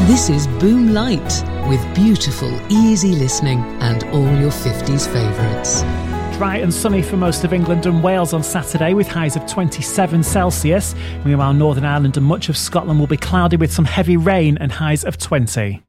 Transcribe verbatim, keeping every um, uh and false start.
This is Boom Light with beautiful, easy listening and all your fifties favourites. Dry and sunny for most of England and Wales on Saturday with highs of twenty-seven Celsius. Meanwhile, Northern Ireland and much of Scotland will be cloudy with some heavy rain and highs of twenty.